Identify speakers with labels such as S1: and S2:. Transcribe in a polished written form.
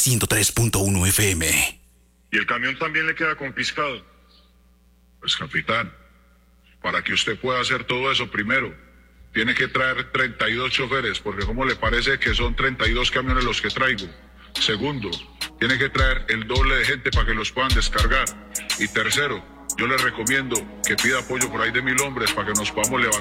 S1: 103.1 FM.
S2: Y el camión también le queda confiscado. Pues capitán, para que usted pueda hacer todo eso, primero, tiene que traer 32 choferes, porque ¿cómo le parece que son 32 camiones los que traigo? Segundo, tiene que traer el doble de gente para que los puedan descargar. Y tercero, yo le recomiendo que pida apoyo por ahí de 1000 hombres para que nos podamos levantar.